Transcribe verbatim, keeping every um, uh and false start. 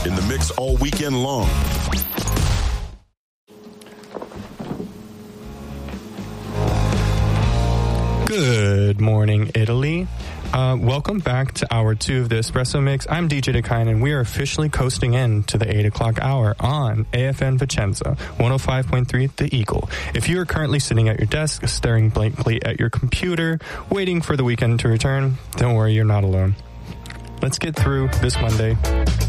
in the mix all weekend long. Good morning, Italy. Uh, welcome back to hour two of the Espresso Mix. I'm D J Dakine, and we are officially coasting in to the eight o'clock hour on A F N Vicenza, one oh five point three The Eagle. If you are currently sitting at your desk, staring blankly at your computer, waiting for the weekend to return, don't worry, you're not alone. Let's get through this Monday